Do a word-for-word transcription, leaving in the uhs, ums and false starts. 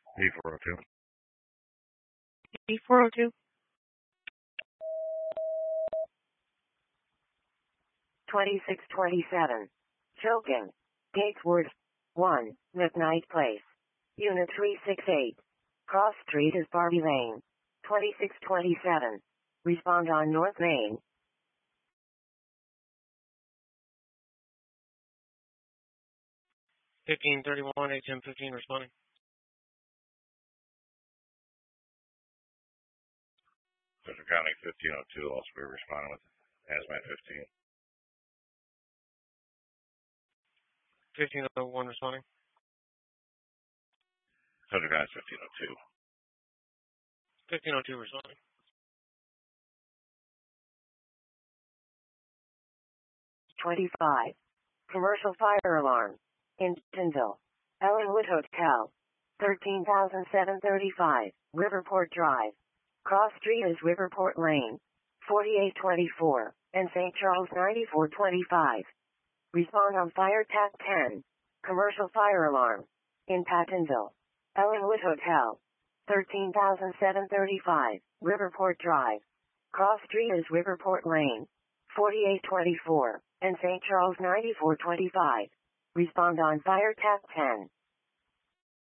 B four oh two. B four oh two. twenty-six twenty-seven. Chokin. Gateswood. one. McKnight Place. Unit three six eight. Cross Street is Barbie Lane. twenty-six twenty-seven. Respond on North Main. fifteen thirty-one, H M fifteen responding. Central County fifteen oh two, also be responding with Hazmat fifteen. fifteen oh one responding. Central County fifteen oh two. fifteen oh two responding. twenty-five. Commercial fire alarm. In Pentonville. Ellenwood Hotel. thirteen thousand seven hundred thirty-five. Riverport Drive. Cross Street is Riverport Lane. forty-eight twenty-four. And Saint Charles ninety-four twenty-five. Respond on Fire T A C ten. Commercial fire alarm. In Pattonville. Ellenwood Hotel. thirteen thousand seven hundred thirty-five. Riverport Drive. Cross Street is Riverport Lane. forty-eight twenty-four. And Saint Charles ninety-four twenty-five. Respond on Fire T A C ten.